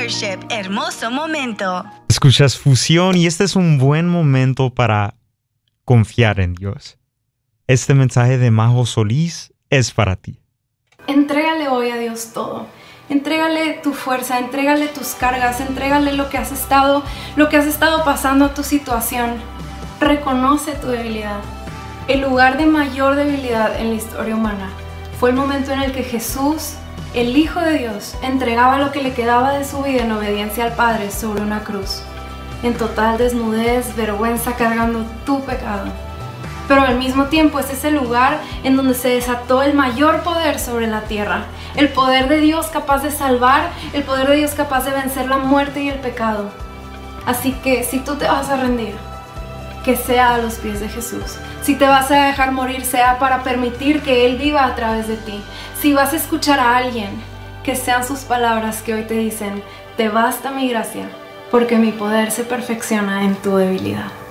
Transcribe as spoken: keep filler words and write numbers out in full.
Worship, hermoso momento. Escuchas Fusión y este es un buen momento para confiar en Dios. Este mensaje de Majo Solís es para ti. Entrégale hoy a Dios todo. Entrégale tu fuerza, entrégale tus cargas, entrégale lo que has estado, lo que has estado pasando, tu situación. Reconoce tu debilidad. El lugar de mayor debilidad en la historia humana fue el momento en el que Jesús, el Hijo de Dios, entregaba lo que le quedaba de su vida en obediencia al Padre sobre una cruz. En total desnudez, vergüenza, cargando tu pecado. Pero al mismo tiempo es ese lugar en donde se desató el mayor poder sobre la tierra. El poder de Dios capaz de salvar, el poder de Dios capaz de vencer la muerte y el pecado. Así que si tú te vas a rendir, que sea a los pies de Jesús. Si te vas a dejar morir, sea para permitir que Él viva a través de ti. Si vas a escuchar a alguien, que sean sus palabras que hoy te dicen: te basta mi gracia, porque mi poder se perfecciona en tu debilidad.